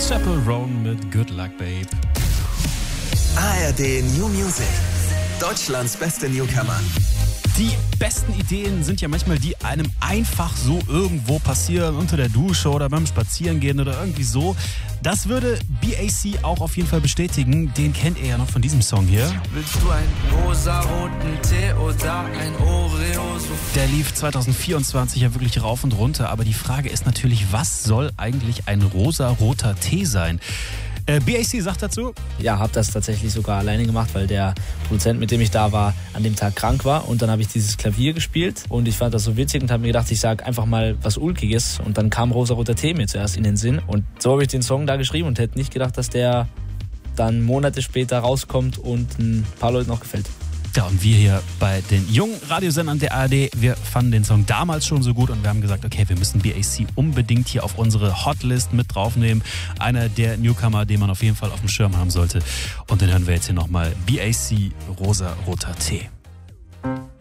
Chappell Roan mit Good Luck Babe. ARD New Music. Deutschlands beste Newcomer. Die besten Ideen sind ja manchmal die einem einfach so irgendwo passieren, unter der Dusche oder beim Spazierengehen oder irgendwie so. Das würde BAC auch auf jeden Fall bestätigen. Den kennt ihr ja noch von diesem Song hier. Willst du einen rosaroten Tee oder ein Oreo? Der lief 2024 ja wirklich rauf und runter. Aber die Frage ist natürlich, was soll eigentlich ein rosaroter Tee sein? BAC sagt dazu: Ja, habe das tatsächlich sogar alleine gemacht, weil der Produzent, mit dem ich da war, an dem Tag krank war. Und dann habe ich dieses Klavier gespielt und ich fand das so witzig und habe mir gedacht, ich sage einfach mal was Ulkiges. Und dann kam rosaroter Tee mir zuerst in den Sinn. Und so habe ich den Song da geschrieben und hätte nicht gedacht, dass der dann Monate später rauskommt und ein paar Leuten auch gefällt. Ja, und wir hier bei den jungen Radiosendern der ARD, wir fanden den Song damals schon so gut und wir haben gesagt, okay, wir müssen BAC unbedingt hier auf unsere Hotlist mit draufnehmen. Einer der Newcomer, den man auf jeden Fall auf dem Schirm haben sollte. Und dann hören wir jetzt hier nochmal BAC, rosa-roter Tee.